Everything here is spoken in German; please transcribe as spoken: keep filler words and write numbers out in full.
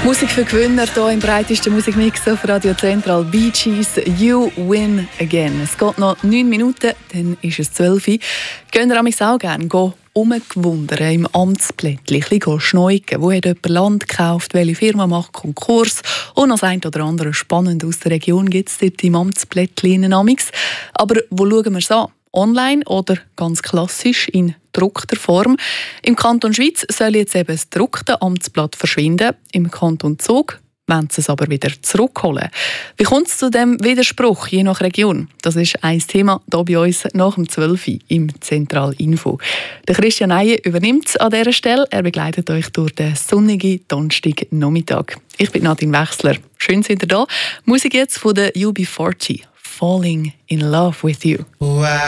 Musik für Gewinner hier im breitesten Musikmix auf Radio Zentral. Bee Gees, You Win Again. Es geht noch neun Minuten, dann ist es zwölf Uhr. Gehen ihr auch gerne umgewundern im Amtsblättchen, ein bisschen schneuken. Wo hat jemand Land gekauft, welche Firma macht Konkurs und noch das eine oder andere spannend aus der Region gibt es dort im Amtsblättchen. Aber wo schauen wir es an? Online oder ganz klassisch in gedruckter Form. Im Kanton Schwyz soll jetzt eben das gedruckte Amtsblatt verschwinden. Im Kanton Zug wollen sie es aber wieder zurückholen. Wie kommt es zu diesem Widerspruch, je nach Region? Das ist ein Thema hier bei uns nach dem zwölf Uhr im Zentralinfo. Der Christian Eier übernimmt es an dieser Stelle. Er begleitet euch durch den sonnigen Donnerstagnachmittag. Ich bin Nadine Wechsler. Schön, sind ihr da. Musik jetzt von der U B vierzig. Falling in Love with You. Wow.